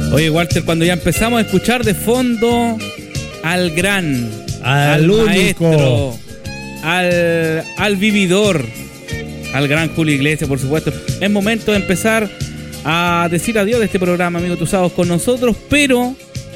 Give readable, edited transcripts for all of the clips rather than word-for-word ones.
Oye, Walter, cuando ya empezamos a escuchar de fondo al gran, al único, al vividor, al gran Julio Iglesias, por supuesto, es momento de empezar a decir adiós de este programa, amigos tusados, con nosotros, pero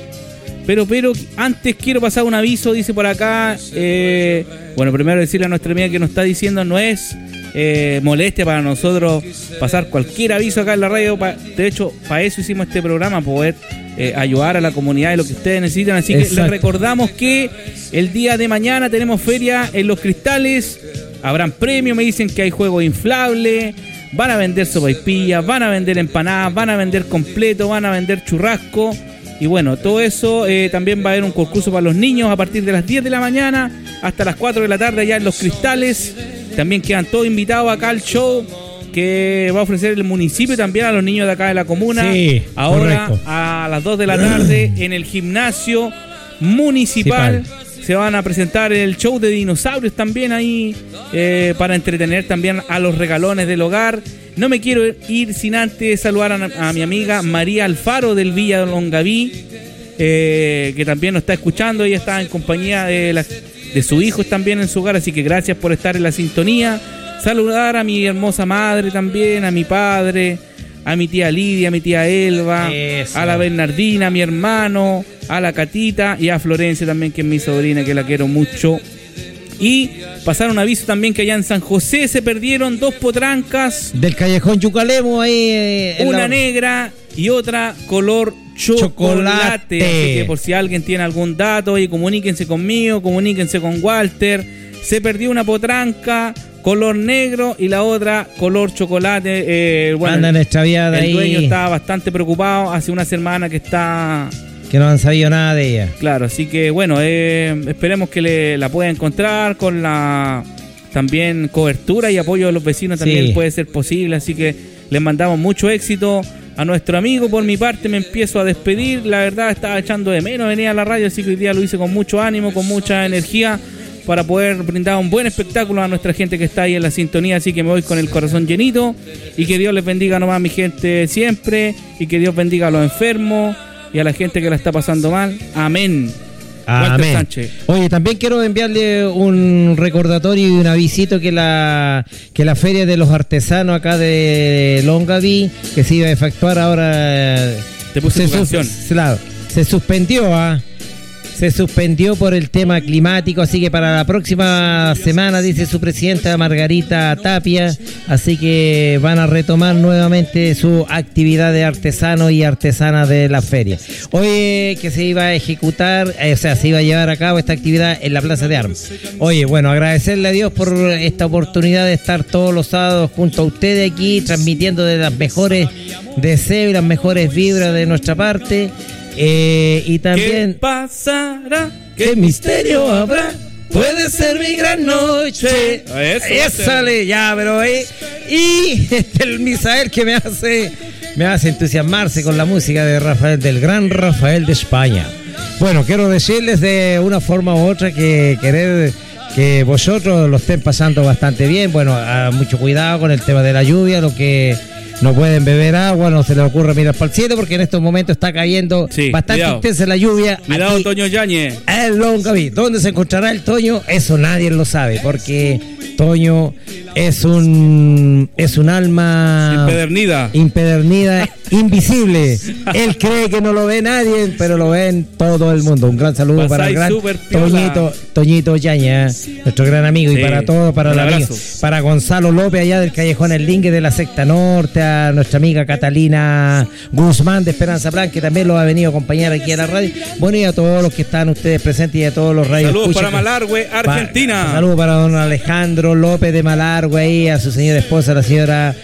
antes quiero pasar un aviso, dice por acá. Bueno, primero decirle a nuestra amiga que nos está diciendo, no es molestia para nosotros pasar cualquier aviso acá en la radio. De hecho, para eso hicimos este programa, poder ayudar a la comunidad de lo que ustedes necesitan. Así que les recordamos que el día de mañana tenemos feria en Los Cristales. Habrán premios, me dicen que hay juegos inflables. Van a vender sopaipillas, van a vender empanadas, van a vender completo, van a vender churrasco. Y bueno, todo eso, también va a haber un concurso para los niños a partir de las 10 de la mañana hasta las 4 de la tarde allá en Los Cristales. También quedan todos invitados acá al show que va a ofrecer el municipio también a los niños de acá de la comuna. Sí, ahora correcto. A las 2 de la tarde en el gimnasio municipal. Se van a presentar el show de dinosaurios también ahí para entretener también a los regalones del hogar. No me quiero ir sin antes saludar a mi amiga María Alfaro del Villa Longaví, que también nos está escuchando. Ella está en compañía de sus hijos también en su hogar, así que gracias por estar en la sintonía. Saludar a mi hermosa madre también, a mi padre, a mi tía Lidia, a mi tía Elba, a la Bernardina, a mi hermano, a la Catita y a Florencia también, que es mi sobrina, que la quiero mucho. Y pasar un aviso también que allá en San José se perdieron 2 potrancas del callejón Yucalemo ahí, una negra y otra color chocolate. Así que por si alguien tiene algún dato, oye, comuníquense conmigo, comuníquense con Walter. Se perdió una potranca color negro y la otra color chocolate. Bueno, andan extraviadas ahí. El dueño está bastante preocupado. Hace una semana que no han sabido nada de ella. Claro, así que bueno, esperemos que la pueda encontrar con la también cobertura y apoyo de los vecinos también puede ser posible, así que les mandamos mucho éxito a nuestro amigo. Por mi parte me empiezo a despedir, la verdad estaba echando de menos venir a la radio, así que hoy día lo hice con mucho ánimo, con mucha energía para poder brindar un buen espectáculo a nuestra gente que está ahí en la sintonía, así que me voy con el corazón llenito y que Dios les bendiga nomás a mi gente siempre y que Dios bendiga a los enfermos y a la gente que la está pasando mal. Amén. Amén. Sánchez. Oye, también quiero enviarle un recordatorio y un avisito que la feria de los artesanos acá de Longaví, que se iba a efectuar ahora, se suspendió, se suspendió por el tema climático, así que para la próxima semana, dice su presidenta Margarita Tapia, así que van a retomar nuevamente su actividad de artesanos y artesanas de la feria. Hoy que se iba a ejecutar, se iba a llevar a cabo esta actividad en la Plaza de Armas. Oye, bueno, agradecerle a Dios por esta oportunidad de estar todos los sábados junto a ustedes aquí, transmitiendo de las mejores deseos y las mejores vibras de nuestra parte. Y también ¿qué pasará? ¿Qué misterio habrá? Puede ser mi gran noche. Eso sale ya, pero y el Misael que me hace entusiasmarse con la música de Rafael, del gran Rafael de España. Bueno, quiero decirles de una forma u otra que querer que vosotros lo estén pasando bastante bien. Bueno, mucho cuidado con el tema de la lluvia, lo que no pueden beber agua, no se les ocurre mirar para el cielo, porque en estos momentos está cayendo bastante intensa la lluvia. Cuidado, Toño Yáñez. El Longaví. ¿Dónde se encontrará el Toño? Eso nadie lo sabe, porque Toño es un alma impedernida, invisible. Él cree que no lo ve nadie, pero lo ven todo el mundo. Un gran saludo para el gran Toñito Yáñez, nuestro gran amigo, y para todos, para Gonzalo López allá del Callejón El Lingue de la Secta Norte, a nuestra amiga Catalina Guzmán de Esperanza Blanca, que también lo ha venido a acompañar aquí a la radio. Bueno, y a todos los que están ustedes presentes y a todos los radios. Saludos para Malargüe, Argentina. Saludos para don Alejandro López de Malargüe y a su señora esposa, la señora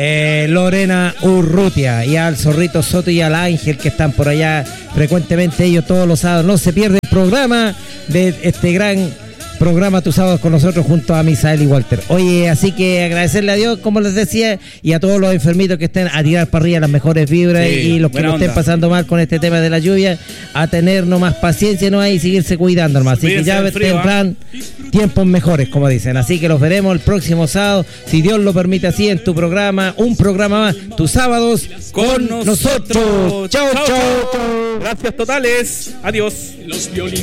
Lorena Urrutia, y al Zorrito Soto y al Ángel, que están por allá frecuentemente ellos todos los sábados. No se pierde el programa de este gran programa Tus Sábados con nosotros junto a Misael y Walter. Oye, así que agradecerle a Dios, como les decía, y a todos los enfermitos que estén a tirar para arriba las mejores vibras, y los que no estén pasando mal con este tema de la lluvia, a tener nomás paciencia, no hay, y seguirse cuidando nomás. Así que ya tiempos mejores, como dicen. Así que los veremos el próximo sábado, si Dios lo permite así, en tu programa, un programa más, tus sábados con nosotros. Chao, chao. Gracias totales. Adiós.